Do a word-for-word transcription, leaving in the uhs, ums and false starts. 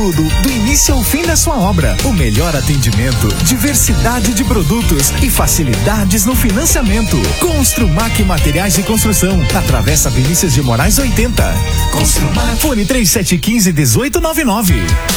tudo, do início ao fim da sua obra. O melhor atendimento, diversidade de produtos e facilidades no financiamento. Construmac Materiais de Construção, na Travessa Vinícius de Moraes oitenta. Construmac. Fone três sete um cinco, um oito nove nove.